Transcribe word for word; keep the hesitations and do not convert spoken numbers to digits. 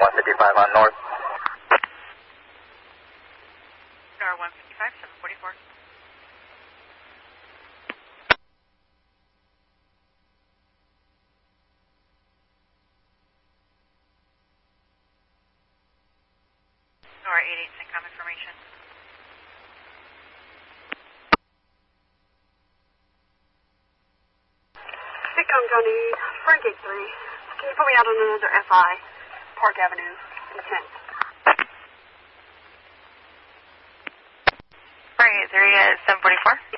one fifty-five on north. Star one fifty-five, seven forty-four. Star eight eight, send com information. Vicom Tony, Frank eight three. Can you put me out on another F I? Park Avenue, in tenth. Frank eight three, uh, seven forty-four.